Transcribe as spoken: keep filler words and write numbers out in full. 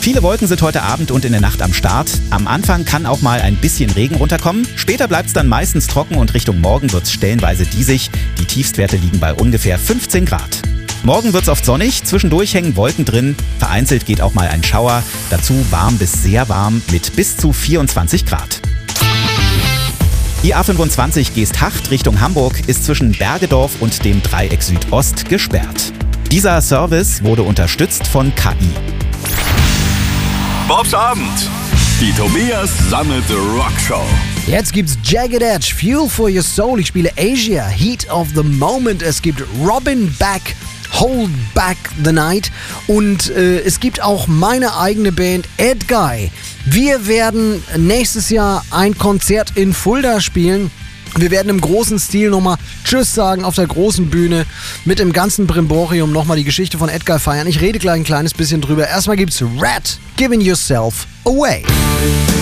Viele Wolken sind heute Abend und in der Nacht am Start. Am Anfang kann auch mal ein bisschen Regen runterkommen. Später bleibt es dann meistens trocken und Richtung Morgen wird es stellenweise diesig. Die Tiefstwerte liegen bei ungefähr fünfzehn Grad. Morgen wird es oft sonnig, zwischendurch hängen Wolken drin. Vereinzelt geht auch mal ein Schauer. Dazu warm bis sehr warm mit bis zu vierundzwanzig Grad. Die A fünfundzwanzig Geesthacht Richtung Hamburg ist zwischen Bergedorf und dem Dreieck Südost gesperrt. Dieser Service wurde unterstützt von K I. Bobs Abend. Die Tobias Sammelte Rockshow. Jetzt gibt's Jagged Edge, Fuel for Your Soul. Ich spiele Asia, Heat of the Moment. Es gibt Robin Back, Hold Back the Night. Und äh, es gibt auch meine eigene Band, Ed Guy. Wir werden nächstes Jahr ein Konzert in Fulda spielen. Wir werden im großen Stil nochmal Tschüss sagen auf der großen Bühne mit dem ganzen Brimborium nochmal die Geschichte von Ed Guy feiern. Ich rede gleich ein kleines bisschen drüber. Erstmal gibt's Rat, Giving Yourself Away.